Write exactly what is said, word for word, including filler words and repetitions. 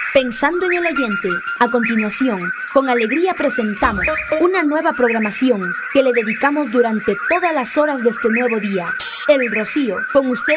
Pensando en el oyente, a continuación, con alegría presentamos una nueva programación que le dedicamos durante todas las horas de este nuevo día. El Rocío, con ustedes.